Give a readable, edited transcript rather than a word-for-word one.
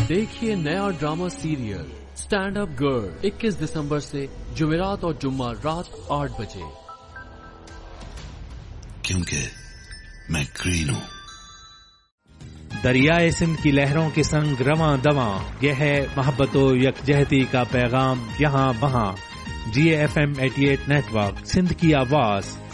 देखिए नया drama serial stand up girl 21 दिसंबर से जुमेरात और जुम्मा रात 8 बजे। क्योंकि मैं ग्रीन हूँ। दरियाए सिंध की लहरों के संग रवां दवां, यह है मोहब्बतो यकजहती का पैगाम यहाँ वहाँ। GFM 88 नेटवर्क, सिंध की आवाज।